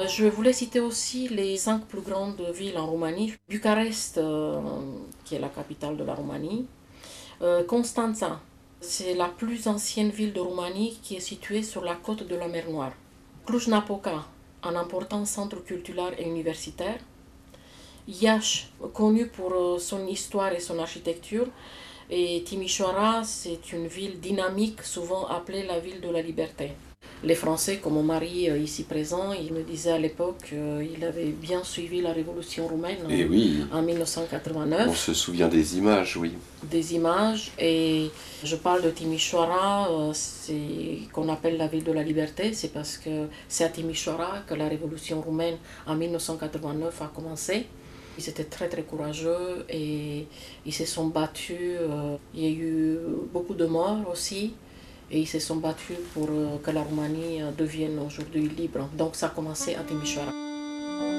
Je voulais citer aussi les 5 plus grandes villes en Roumanie. Bucarest, qui est la capitale de la Roumanie. Constanța, c'est la plus ancienne ville de Roumanie qui est située sur la côte de la mer Noire. Cluj-Napoca, un important centre culturel et universitaire. Iași, connu pour son histoire et son architecture. Et Timișoara, c'est une ville dynamique, souvent appelée la ville de la liberté. Les Français, comme mon mari ici présent, il me disait à l'époque qu'il avait bien suivi la révolution roumaine Et oui, en on 1989. se souvient des images, oui. Des images et je parle de Timișoara, c'est qu'on appelle la ville de la liberté, c'est parce que c'est à Timișoara que la révolution roumaine en 1989 a commencé. Ils étaient très très courageux et ils se sont battus. Il y a eu beaucoup de morts aussi et ils se sont battus pour que la Roumanie devienne aujourd'hui libre. Donc ça a commencé à Timișoara.